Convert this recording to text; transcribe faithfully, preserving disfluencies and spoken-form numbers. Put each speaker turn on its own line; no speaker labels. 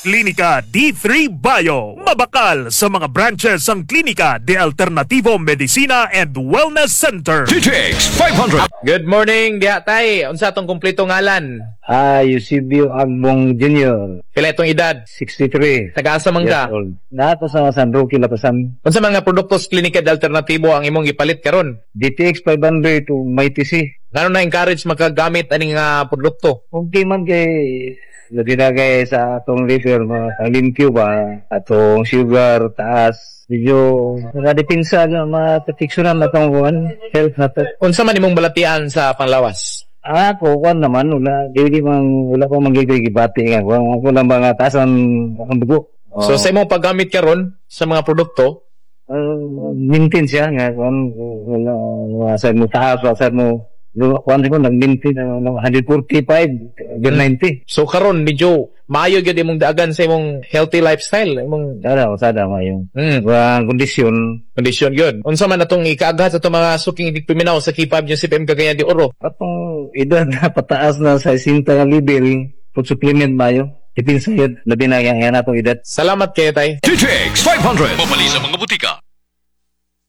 Klinika D three Bio. Mabakal sa mga branches ang Klinika de Alternativo Medicina and Wellness Center.
T T X five hundred.
Good morning, diha tay. Unsa tong kumpleto ngalan?
Ah, Eusebio Agbong Junior
Pila itong edad?
sixty-three.
Taga-asa man
years
ka?
old. Nato sa San Roque, Lapasan.
Unsa mga produktos klinika de alternatibo ang imong gipalit karon?
D T X five hundred to May T C.
Ngano na encourage magagamit aning uh, produkto?
Okay man kay labi na kay sa atong liver, mga limpyo ba, atong sugar, taas. Medyo nakadepinsa na matatiksunan na itong buwan, health na ito.
Unsa man imong balatian sa panglawas?
Ah, ako, kuwan naman, wala, di, di man, wala ko magigibati nga. Kung ako lang mga taas ang, ang dugo.
So sa imong paggamit karon sa mga produkto,
Uh, maintain siya nga kung wala wasad mo taas, wasad mo kuan ko nag-maintain ng one forty-five, one ninety.
so karon medyo maayo gyud imong daagan sa imong healthy lifestyle, imong
Dara usada mo yung
mm,
wa kondisyon
kondisyon gyud. Unsa man atong ikaaghat sa itong mga suking digpiminaw sa K five Joseph M. Cagayan de Oro?
atong edad na pataas na sa sinta nga level pud supplement mayo. Ipin sayod labi na yang yan atong edad.
Salamat kay tay.
T T X five hundred. Mabali sa mga butika.